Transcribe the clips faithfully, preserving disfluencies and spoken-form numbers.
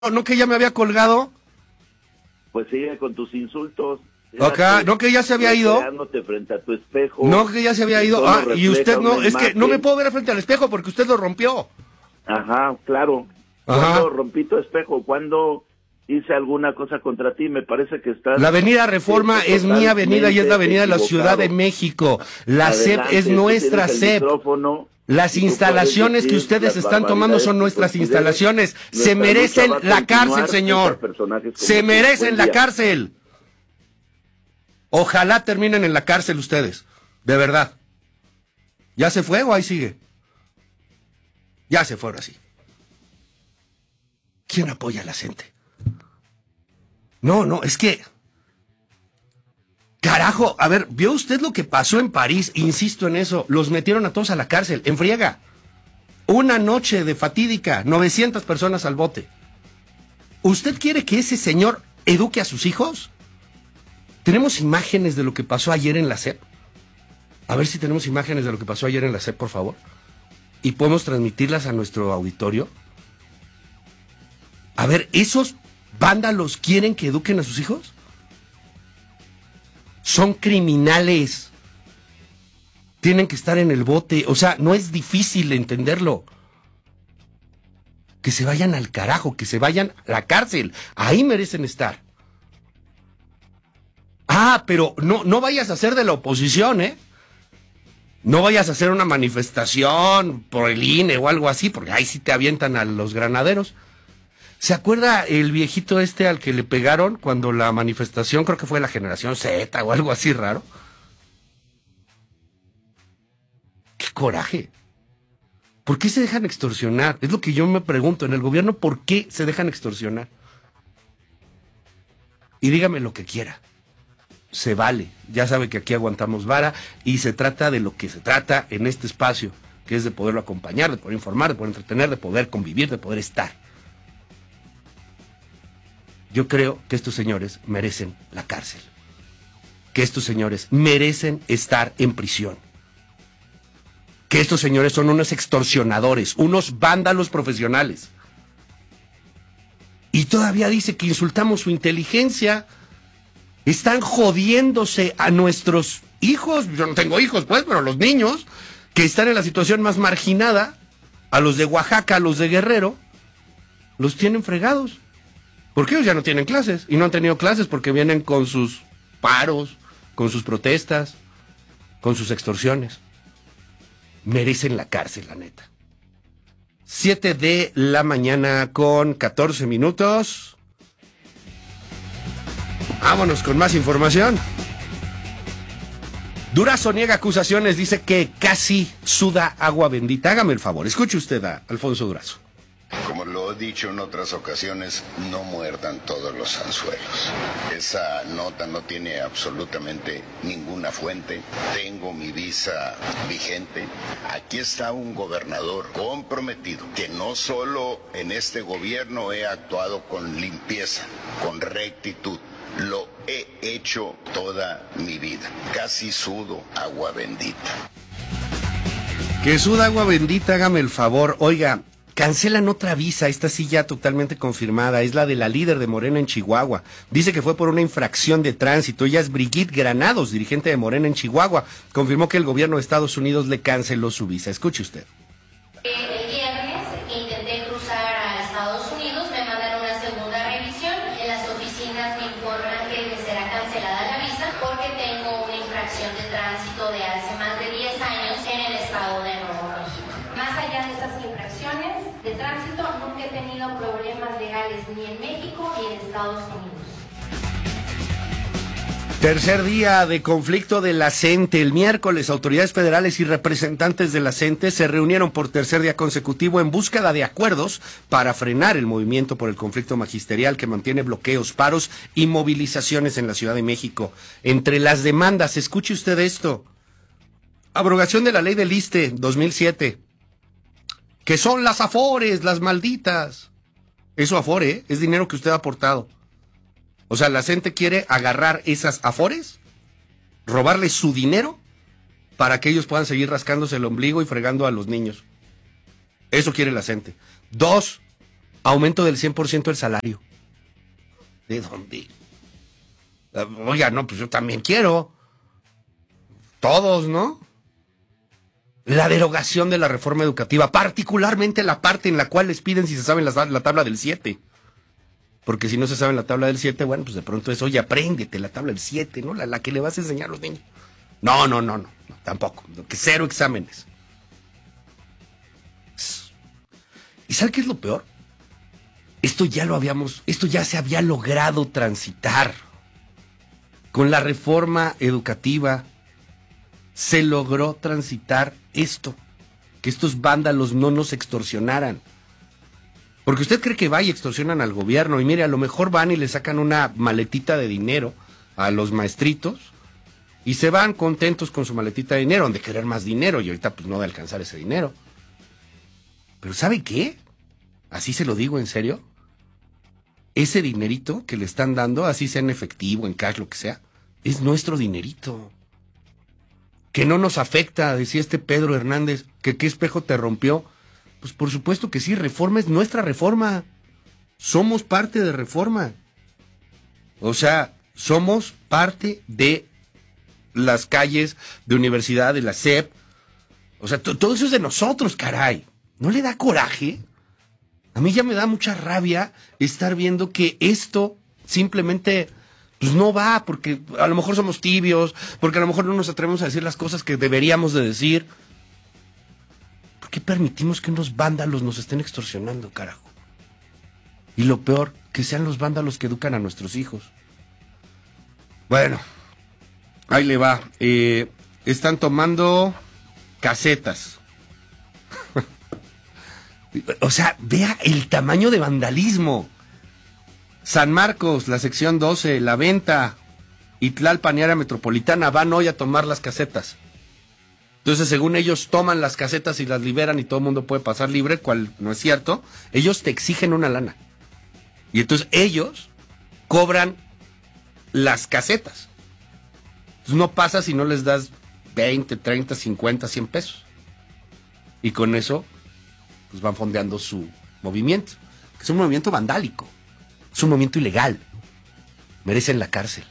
¿No que ya me había colgado? Pues sigue con tus insultos. Acá, ¿no que ya se había ido? Frente a tu espejo. No que ya se había ido. Ah, y usted no, es que no me puedo ver frente al espejo porque usted lo rompió. Ajá, claro. ¿Cuándo rompí tu espejo? ¿Cuándo hice alguna cosa contra ti? Me parece que estás... La avenida Reforma es mi avenida y es la avenida de la Ciudad de México. La C E P es nuestra C E P. Las instalaciones que ustedes están tomando son nuestras instalaciones. Se merecen la cárcel, señor. Se merecen la cárcel. Ojalá terminen en la cárcel ustedes. De verdad. ¿Ya se fue o ahí sigue? Ya se fue ahora sí. ¿Quién apoya a la gente? No, no, es que... Carajo, a ver, ¿vio usted lo que pasó en París? Insisto en eso, los metieron a todos a la cárcel, en friega. Una noche de fatídica, novecientas personas al bote. ¿Usted quiere que ese señor eduque a sus hijos? ¿Tenemos imágenes de lo que pasó ayer en la C E P? A ver si tenemos imágenes de lo que pasó ayer en la C E P, por favor. ¿Y podemos transmitirlas a nuestro auditorio? A ver, ¿esos vándalos quieren que eduquen a sus hijos? Son criminales. Tienen que estar en el bote. O sea, no es difícil entenderlo. Que se vayan al carajo, que se vayan a la cárcel. Ahí merecen estar. Ah, pero no, no vayas a ser de la oposición, ¿eh? No vayas a hacer una manifestación por el I N E o algo así, porque ahí sí te avientan a los granaderos. ¿Se acuerda el viejito este al que le pegaron cuando la manifestación, creo que fue la generación Z o algo así raro? ¡Qué coraje! ¿Por qué se dejan extorsionar? Es lo que yo me pregunto en el gobierno, ¿por qué se dejan extorsionar? Y dígame lo que quiera. Se vale. Ya sabe que aquí aguantamos vara y se trata de lo que se trata en este espacio, que es de poderlo acompañar, de poder informar, de poder entretener, de poder convivir, de poder estar. Yo creo que estos señores merecen la cárcel. Que estos señores merecen estar en prisión. Que estos señores son unos extorsionadores, unos vándalos profesionales. Y todavía dice que insultamos su inteligencia. Están jodiéndose a nuestros hijos. Yo no tengo hijos, pues, pero los niños que están en la situación más marginada, a los de Oaxaca, a los de Guerrero, los tienen fregados. Porque ellos ya no tienen clases, y no han tenido clases porque vienen con sus paros, con sus protestas, con sus extorsiones. Merecen la cárcel, la neta. siete de la mañana con catorce minutos. Vámonos con más información. Durazo niega acusaciones, dice que casi suda agua bendita. Hágame el favor, escuche usted a Alfonso Durazo. Como lo he dicho en otras ocasiones, no muerdan todos los anzuelos. Esa nota no tiene absolutamente ninguna fuente. Tengo mi visa vigente. Aquí está un gobernador comprometido, que no solo en este gobierno he actuado con limpieza, con rectitud. Lo he hecho toda mi vida. Casi sudo agua bendita. Que suda agua bendita, hágame el favor. Oiga, cancelan otra visa, esta sí ya totalmente confirmada, es la de la líder de Morena en Chihuahua. Dice que fue por una infracción de tránsito. Ella es Brigitte Granados, dirigente de Morena en Chihuahua. Confirmó que el gobierno de Estados Unidos le canceló su visa. Escuche usted. El viernes intenté cruzar a Estados Unidos, me mandaron una segunda revisión. En las oficinas me informan que me será cancelada la visa porque tengo una infracción de tránsito de hace más de diez años en el estado de Nuevo México. Más allá de esas infracciones de tránsito, nunca he tenido problemas legales ni en México ni en Estados Unidos. Tercer día de conflicto de la C E N T E. El miércoles, autoridades federales y representantes de la C E N T E se reunieron por tercer día consecutivo en búsqueda de acuerdos para frenar el movimiento por el conflicto magisterial que mantiene bloqueos, paros y movilizaciones en la Ciudad de México. Entre las demandas, escuche usted esto: abrogación de la ley del I S S S T E dos mil siete, que son las afores, las malditas. Eso afore, ¿eh? Es dinero que usted ha aportado. O sea, la C E N T E quiere agarrar esas afores, robarle su dinero, para que ellos puedan seguir rascándose el ombligo y fregando a los niños. Eso quiere la C E N T E. Dos, aumento del cien por ciento del salario. ¿De dónde? Oiga, no, pues yo también quiero. Todos, ¿no? La derogación de la reforma educativa, particularmente la parte en la cual les piden si se saben la, la tabla del siete. Porque si no se saben la tabla del siete, bueno, pues de pronto es, oye, apréndete la tabla del siete, ¿no? La, la que le vas a enseñar a los niños. No, no, no, no, no tampoco. Que cero exámenes. ¿Y sabe qué es lo peor? Esto ya lo habíamos, esto ya se había logrado transitar. Con la reforma educativa se logró transitar esto, que estos vándalos no nos extorsionaran. Porque usted cree que va y extorsionan al gobierno, y mire, a lo mejor van y le sacan una maletita de dinero a los maestritos, y se van contentos con su maletita de dinero, han de querer más dinero, y ahorita pues no de alcanzar ese dinero. Pero ¿sabe qué? Así se lo digo en serio. Ese dinerito que le están dando, así sea en efectivo, en cash, lo que sea, es nuestro dinerito. Que no nos afecta, decía este Pedro Hernández, que qué espejo te rompió. Pues por supuesto que sí, Reforma es nuestra Reforma. Somos parte de Reforma. O sea, somos parte de las calles de universidad, de la S E P. O sea, todo eso es de nosotros, caray. ¿No le da coraje? A mí ya me da mucha rabia estar viendo que esto simplemente pues no va, porque a lo mejor somos tibios, porque a lo mejor no nos atrevemos a decir las cosas que deberíamos de decir. ¿Por qué permitimos que unos vándalos nos estén extorsionando, carajo? Y lo peor, que sean los vándalos que educan a nuestros hijos. Bueno, ahí le va. Eh, están tomando casetas. O sea, vea el tamaño de vandalismo. San Marcos, la sección doce, La Venta y Tlalpan y área metropolitana van hoy a tomar las casetas. Entonces, según ellos, toman las casetas y las liberan y todo el mundo puede pasar libre, cual no es cierto. Ellos te exigen una lana. Y entonces ellos cobran las casetas. Entonces no pasa si no les das veinte, treinta, cincuenta, cien pesos. Y con eso pues van fondeando su movimiento, que es un movimiento vandálico, es un movimiento ilegal, merecen la cárcel.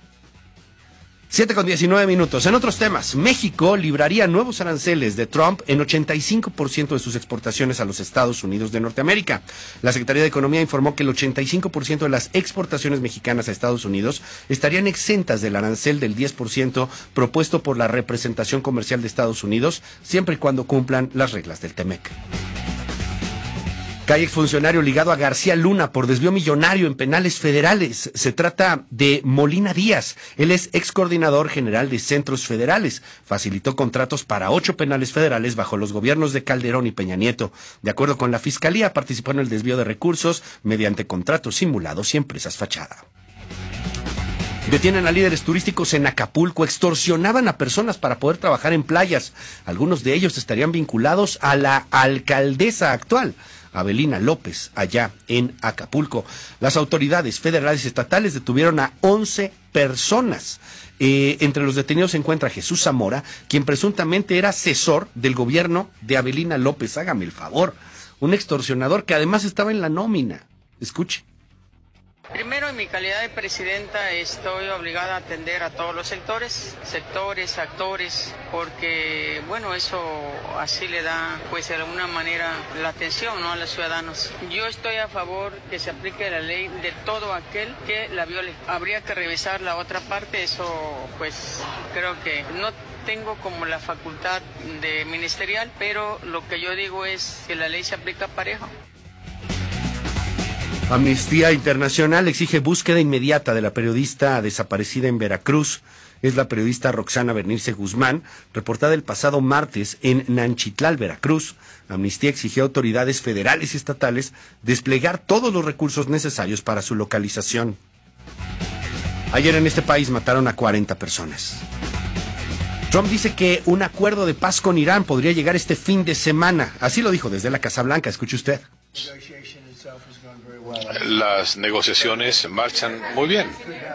siete con diecinueve minutos. En otros temas, México libraría nuevos aranceles de Trump en ochenta y cinco por ciento de sus exportaciones a los Estados Unidos de Norteamérica. La Secretaría de Economía informó que el ochenta y cinco por ciento de las exportaciones mexicanas a Estados Unidos estarían exentas del arancel del diez por ciento propuesto por la representación comercial de Estados Unidos, siempre y cuando cumplan las reglas del T M E C. Hay exfuncionario ligado a García Luna por desvío millonario en penales federales. Se trata de Molina Díaz. Él es ex coordinador general de centros federales. Facilitó contratos para ocho penales federales bajo los gobiernos de Calderón y Peña Nieto. De acuerdo con la Fiscalía, participó en el desvío de recursos mediante contratos simulados y empresas fachada. Detienen a líderes turísticos en Acapulco, extorsionaban a personas para poder trabajar en playas. Algunos de ellos estarían vinculados a la alcaldesa actual, Avelina López, allá en Acapulco. Las autoridades federales y estatales detuvieron a once personas. Eh, entre los detenidos se encuentra Jesús Zamora, quien presuntamente era asesor del gobierno de Avelina López. Hágame el favor, un extorsionador que además estaba en la nómina. Escuche. Primero, en mi calidad de presidenta, estoy obligada a atender a todos los sectores, sectores, actores, porque, bueno, eso así le da, pues, de alguna manera la atención, ¿no?, a los ciudadanos. Yo estoy a favor que se aplique la ley de todo aquel que la viole. Habría que revisar la otra parte, eso, pues, creo que no tengo como la facultad de ministerial, pero lo que yo digo es que la ley se aplica parejo. Amnistía Internacional exige búsqueda inmediata de la periodista desaparecida en Veracruz. Es la periodista Roxana Bernice Guzmán, reportada el pasado martes en Nanchitlal, Veracruz. Amnistía exigió a autoridades federales y estatales desplegar todos los recursos necesarios para su localización. Ayer en este país mataron a cuarenta personas. Trump dice que un acuerdo de paz con Irán podría llegar este fin de semana. Así lo dijo desde la Casa Blanca. Escuche usted. Las negociaciones marchan muy bien.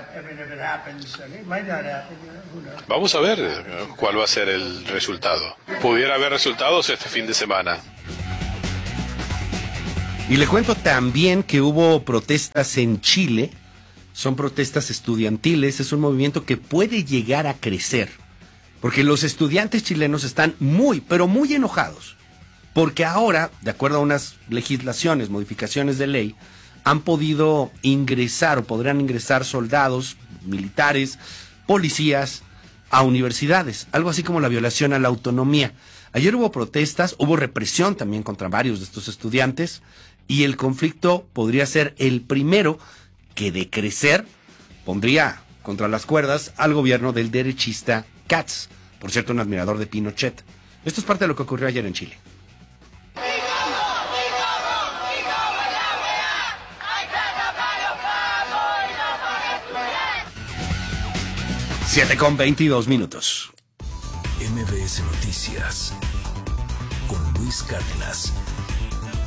Vamos a ver cuál va a ser el resultado. Pudiera haber resultados este fin de semana. Y le cuento también que hubo protestas en Chile, son protestas estudiantiles, es un movimiento que puede llegar a crecer, porque los estudiantes chilenos están muy, pero muy enojados, porque ahora, de acuerdo a unas legislaciones, modificaciones de ley, han podido ingresar o podrán ingresar soldados, militares, policías a universidades, algo así como la violación a la autonomía. Ayer hubo protestas, hubo represión también contra varios de estos estudiantes y el conflicto podría ser el primero que de crecer pondría contra las cuerdas al gobierno del derechista Katz, por cierto un admirador de Pinochet. Esto es parte de lo que ocurrió ayer en Chile. siete con veintidós minutos. M B S Noticias con Luis Cárdenas.